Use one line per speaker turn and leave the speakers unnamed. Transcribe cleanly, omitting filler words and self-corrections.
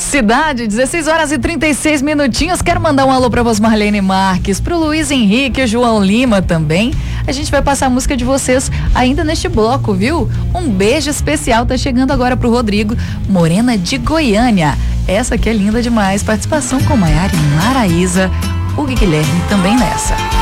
Cidade, 16 horas e 36 minutinhos. Quero mandar um alô pra voz Marlene Marques, pro Luiz Henrique e João Lima também. A gente vai passar a música de vocês ainda neste bloco, viu? Um beijo especial tá chegando agora pro Rodrigo, Morena de Goiânia. Essa aqui é linda demais. Participação com Maiara e Maraísa. O Guilherme também nessa.